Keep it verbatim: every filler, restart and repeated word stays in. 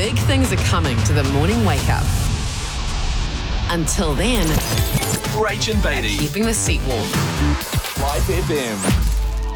Big things are coming to the morning wake up. Until then, Rach and Beatty. keeping the seat warm. Live F M.